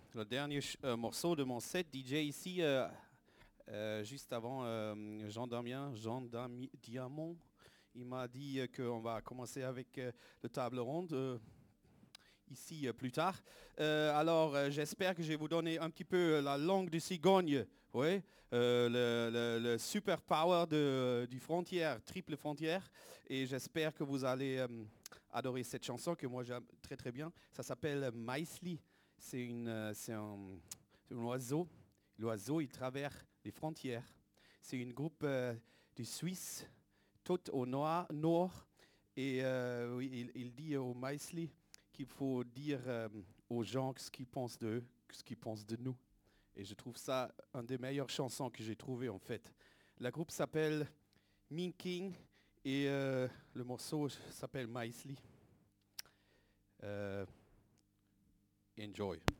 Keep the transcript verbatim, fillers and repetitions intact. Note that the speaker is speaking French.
le dernier ch- euh, morceau de mon set. D J ici, euh, euh, juste avant euh, Jean Damien, Jean Dami- Diamant, il m'a dit euh, qu'on va commencer avec euh, le table ronde euh, ici euh, plus tard. Euh, alors, euh, j'espère que je vais vous donner un petit peu la langue du cigogne, ouais, euh, le, le- le super power de, du frontière, triple frontière. Et j'espère que vous allez euh, adorer cette chanson que moi j'aime très très bien. Ça s'appelle Maïsli. C'est une, euh, c'est un, c'est un oiseau. L'oiseau, il traverse les frontières. C'est une groupe euh, de Suisse, tout au noir, nord. Et euh, oui, il, il dit au Maïsli qu'il faut dire euh, aux gens ce qu'ils pensent d'eux, ce qu'ils pensent de nous. Et je trouve ça une des meilleures chansons que j'ai trouvées en fait. La groupe s'appelle Mean King et euh, le morceau s'appelle Maïsli. Euh, enjoy.